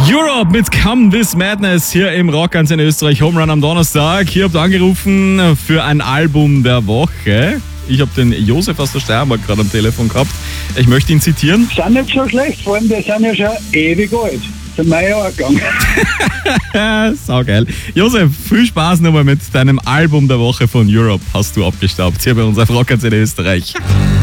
Europe mit Come This Madness hier im Rockantenne Österreich Home Run am Donnerstag. Ihr habt angerufen für ein Album der Woche. Ich habe den Josef aus der Steiermark gerade am Telefon gehabt. Ich möchte ihn zitieren. Sind nicht so schlecht, vor allem die sind ja schon ewig alt. Sind mein Jahrgang. Saugeil. Josef, viel Spaß nochmal mit deinem Album der Woche von Europe. Hast du abgestaubt hier bei uns auf Rockantenne Österreich.